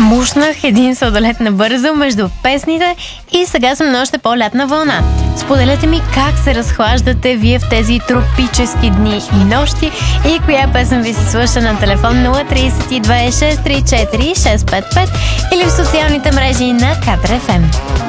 Мушнах един сладолет набързо между песните и сега съм на още по-лятна вълна. Споделете ми как се разхлаждате вие в тези тропически дни и нощи и коя песен ви се слуша на телефон 032 634 655 или в социалните мрежи на Кадър FM.